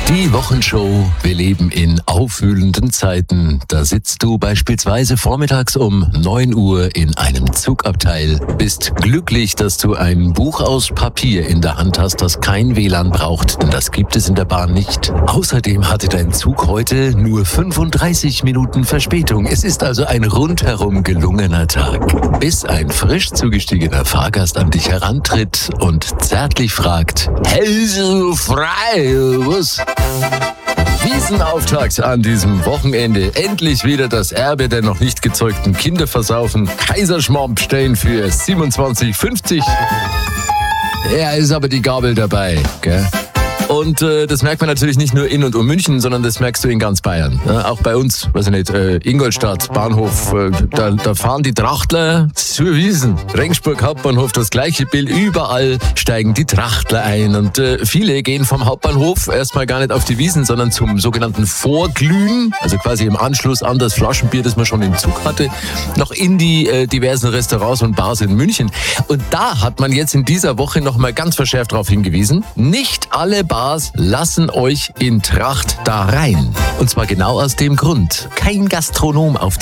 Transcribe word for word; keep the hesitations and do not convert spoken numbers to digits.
Die Wochenshow. Wir leben in aufwühlenden Zeiten. Da sitzt du beispielsweise vormittags um neun Uhr in einem Zugabteil, bist glücklich, dass du ein Buch aus Papier in der Hand hast, das kein W L A N braucht, denn das gibt es in der Bahn nicht. Außerdem hatte dein Zug heute nur fünfunddreißig Minuten Verspätung. Es ist also ein rundherum gelungener Tag. Bis ein frisch zugestiegener Fahrgast an dich herantritt und zärtlich fragt: Hältst du frei, was? Wiesenauftakt an diesem Wochenende. Endlich wieder das Erbe der noch nicht gezeugten Kinder versaufen. Kaiserschmarrn bestellen für siebenundzwanzig fünfzig. Ja, ist aber die Gabel dabei, gell? Und äh, das merkt man natürlich nicht nur in und um München, sondern das merkst du in ganz Bayern. Ja, auch bei uns, weiß ich nicht, äh, Ingolstadt, Bahnhof, äh, da, da fahren die Trachtler zur Wiesn. Regensburg Hauptbahnhof, das gleiche Bild. Überall steigen die Trachtler ein. Und äh, viele gehen vom Hauptbahnhof erstmal gar nicht auf die Wiesn, sondern zum sogenannten Vorglühen. Also quasi im Anschluss an das Flaschenbier, das man schon im Zug hatte, noch in die äh, diversen Restaurants und Bars in München. Und da hat man jetzt in dieser Woche nochmal ganz verschärft darauf hingewiesen: Nicht alle Bars lassen euch in Tracht da rein. Und zwar genau aus dem Grund: Kein Gastronom auf